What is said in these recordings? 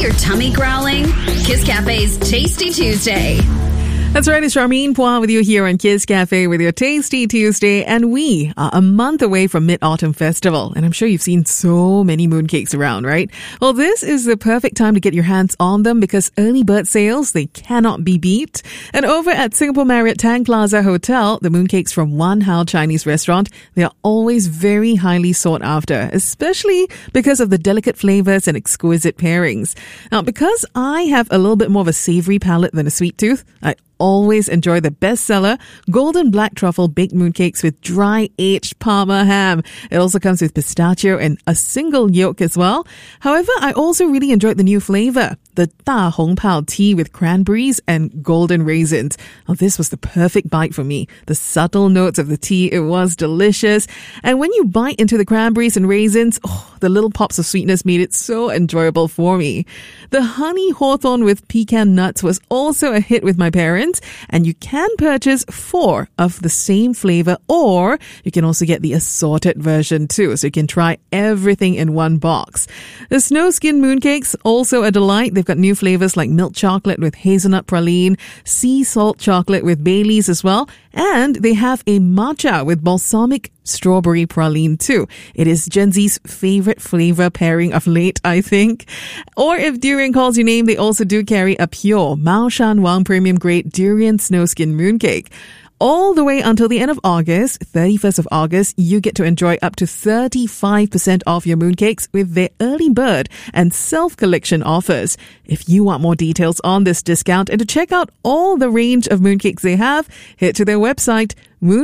your tummy growling? Kiss Cafe's Tasty Tuesday. That's right, it's Charmaine Poir with you here on Kiss Cafe with your Tasty Tuesday, and we are a month away from Mid-Autumn Festival, and I'm sure you've seen so many mooncakes around, right? Well, this is the perfect time to get your hands on them because early bird sales, they cannot be beat. And over at Singapore Marriott Tang Plaza Hotel, the mooncakes from Wan Hao Chinese restaurant, they are always very highly sought after, especially because of the delicate flavors and exquisite pairings. Now, because I have a little bit more of a savory palate than a sweet tooth, I always enjoy the bestseller golden black truffle baked mooncakes with dry aged Parma ham. It also comes with pistachio and a single yolk as well. However, I also really enjoyed the new flavor, the Da Hong Pao tea with cranberries and golden raisins. Now, this was the perfect bite for me. The subtle notes of the tea, it was delicious. And when you bite into the cranberries and raisins, the little pops of sweetness made it so enjoyable for me. The honey hawthorn with pecan nuts was also a hit with my parents, and you can purchase 4 of the same flavor, or you can also get the assorted version too, so you can try everything in one box. The snow skin mooncakes, also a delight. They've got new flavors like milk chocolate with hazelnut praline, sea salt chocolate with Baileys as well, and they have a matcha with balsamic strawberry praline too. It is Gen Z's favorite flavor pairing of late, I think. Or if durian calls your name, they also do carry a pure Mao Shan Wang premium grade durian snowskin mooncake. All the way until the end of August, 31st of August, you get to enjoy up to 35% off your mooncakes with their early bird and self-collection offers. If you want more details on this discount and to check out all the range of mooncakes they have, head to their website,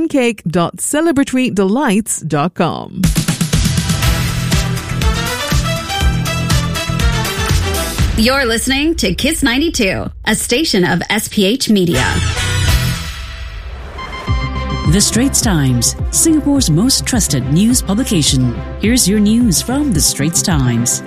mooncake.celebratorydelights.com. You're listening to Kiss 92, a station of SPH Media. The Straits Times, Singapore's most trusted news publication. Here's your news from The Straits Times.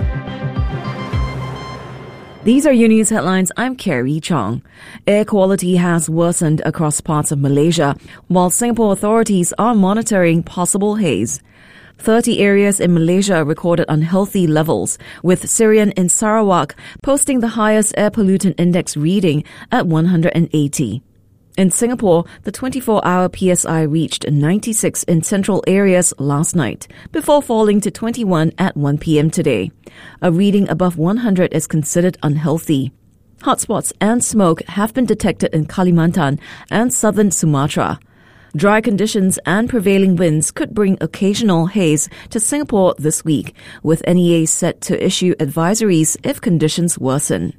These are your news headlines. I'm Carrie Chong. Air quality has worsened across parts of Malaysia, while Singapore authorities are monitoring possible haze. 30 areas in Malaysia recorded unhealthy levels, with Sirian in Sarawak posting the highest air pollutant index reading at 180. In Singapore, the 24-hour PSI reached 96 in central areas last night, before falling to 21 at 1 p.m. today. A reading above 100 is considered unhealthy. Hotspots and smoke have been detected in Kalimantan and southern Sumatra. Dry conditions and prevailing winds could bring occasional haze to Singapore this week, with NEA set to issue advisories if conditions worsen.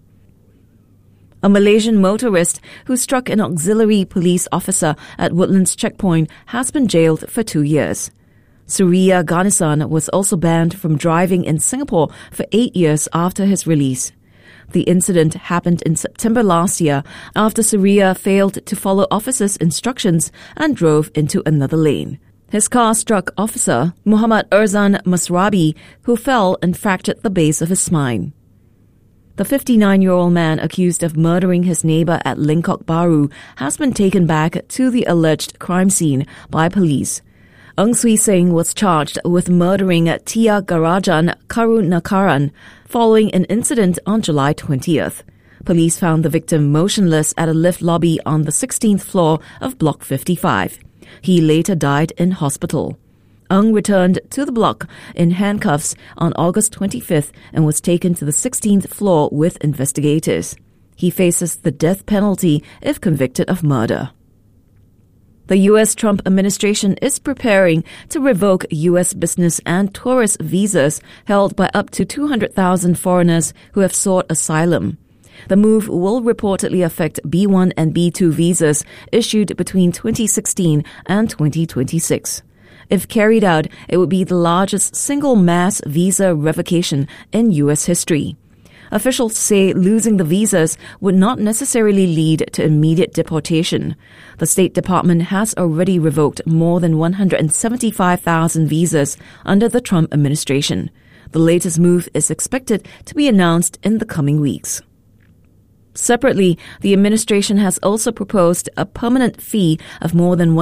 A Malaysian motorist who struck an auxiliary police officer at Woodlands checkpoint has been jailed for 2 years. Surya Ganesan was also banned from driving in Singapore for 8 years after his release. The incident happened in September last year after Surya failed to follow officers' instructions and drove into another lane. His car struck Officer Muhammad Erzan Masrabi, who fell and fractured the base of his spine. The 59-year-old man accused of murdering his neighbor at Lengkok Bahru has been taken back to the alleged crime scene by police. Ng Swee Seng was charged with murdering Tia Garajan Karunakaran following an incident on July 20th. Police found the victim motionless at a lift lobby on the 16th floor of Block 55. He later died in hospital. Ng returned to the block in handcuffs on August 25th and was taken to the 16th floor with investigators. He faces the death penalty if convicted of murder. The U.S. Trump administration is preparing to revoke U.S. business and tourist visas held by up to 200,000 foreigners who have sought asylum. The move will reportedly affect B1 and B2 visas issued between 2016 and 2026. If carried out, it would be the largest single mass visa revocation in U.S. history. Officials say losing the visas would not necessarily lead to immediate deportation. The State Department has already revoked more than 175,000 visas under the Trump administration. The latest move is expected to be announced in the coming weeks. Separately, the administration has also proposed a permanent fee of more than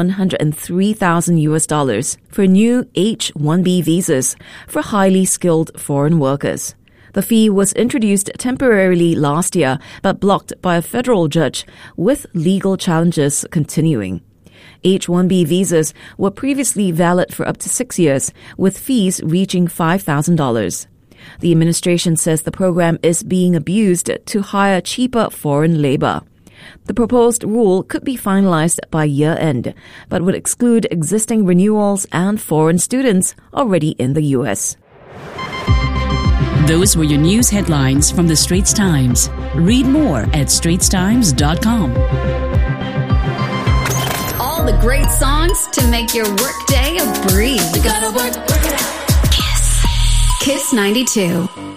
$103,000 for new H-1B visas for highly skilled foreign workers. The fee was introduced temporarily last year, but blocked by a federal judge, with legal challenges continuing. H-1B visas were previously valid for up to 6 years, with fees reaching $5,000. The administration says the program is being abused to hire cheaper foreign labor. The proposed rule could be finalized by year-end, but would exclude existing renewals and foreign students already in the U.S. Those were your news headlines from the Straits Times. Read more at straitstimes.com. All the great songs to make your workday a breeze. You gotta work it out. Kiss 92.